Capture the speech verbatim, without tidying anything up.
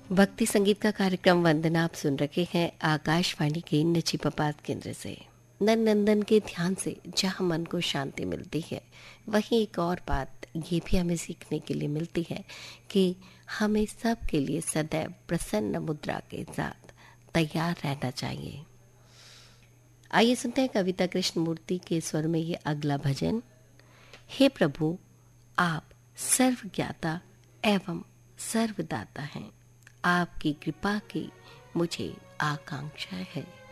भक्ति संगीत का कार्यक्रम वंदना आप सुन रखे हैं आकाशवाणी के नचिपपात केंद्र से। नन नंदन के ध्यान से जहाँ मन को शांति मिलती है, वहीं एक और बात ये भी हमें सीखने के लिए मिलती है कि हमें सब के लिए सदैव प्रसन्न मुद्रा के साथ तैयार रहना चाहिए। आइए सुनते हैं कविता कृष्णमूर्ति के स्वर में ये अगला भजन। हे प्रभु, आप सर्वज्ञाता एवं सर्वदाता हैं, आपकी कृपा की मुझे आकांक्षा है।